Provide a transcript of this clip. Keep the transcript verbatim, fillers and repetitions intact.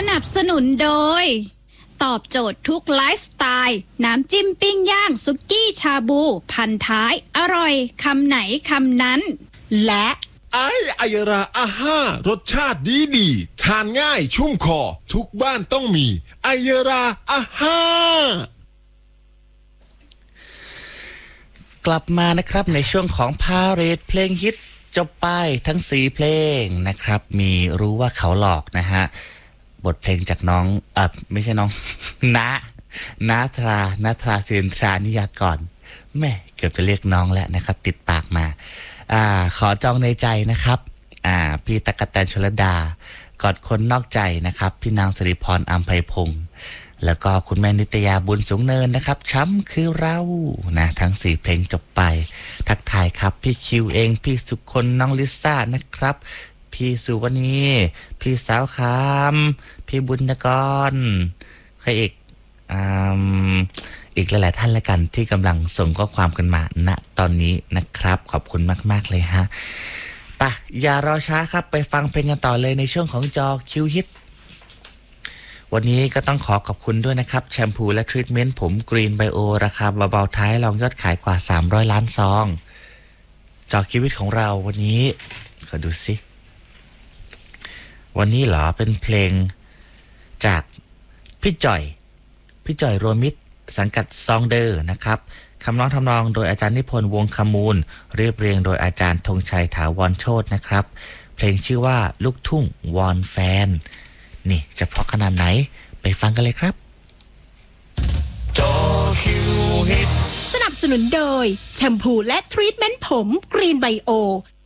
นับสนุนโดยตอบโจทย์ทุกไลฟ์สไตล์น้ำจิ้มปิ้งย่างสุกี้ชาบูพันท้ายอร่อยคำไหนคำนั้นและไอไอยราอาห้ารสชาติดีดีทานง่ายชุ่มคอทุกบ้านต้องมีไอยราอาห้ากลับมานะครับในช่วงของพาเรดเพลงฮิตจบไปทั้งสี่เพลงนะครับมีรู้ว่าเขาหลอกนะฮะบทเพลงจากน้องอ่ะไม่ใช่น้อง นะนาทรานาทราเซียนทรานิยากรแม่เกือบจะเรียกน้องแล้วนะครับติดปากมาอ่าขอจองในใจนะครับอ่าพี่ตะกะแตนชลดากอดคนนอกใจนะครับพี่นางสิริพรอัมไพพงศ์แล้วก็คุณแม่นิตยาบุญสูงเนินนะครับช้ำคือเรานะทั้งสี่เพลงจบไปทักทายครับพี่คิวเองพี่สุคนน้องลิซ่านะครับพี่สุวรรณีพี่สาวคามพี่บุญกรใครอีกอ่าอีกหลายๆท่านแล้วกันที่กำลังส่งข้อความกันมาณตอนนี้นะครับขอบคุณมากๆเลยฮะป่ะอย่ารอช้าครับไปฟังเพลงกันต่อเลยในช่วงของจอคิวฮิตวันนี้ก็ต้องขอขอบคุณด้วยนะครับแชมพูและทรีทเมนต์ผมกรีนไบโอราคาเบาๆท้ายรองยอดขายกว่าสามร้อยล้านซองจอคิวฮิตของเราวันนี้ขอดูสิวันนี้เหรอเป็นเพลงจากพี่จ่อยพี่จ่อยรวมมิตรสังกัดซองเดอร์นะครับคำร้องทำนองโดยอาจารย์นิพนธ์วงคมูลเรียบเรียงโดยอาจารย์ธงชัยถาวรโชตินะครับเพลงชื่อว่าลูกทุ่งวอนแฟนนี่จะเพราะขนาดไหนไปฟังกันเลยครับจอคิวฮิตสนับสนุนโดยแชมพูและทรีทเมนต์ผมกรีนไบโอ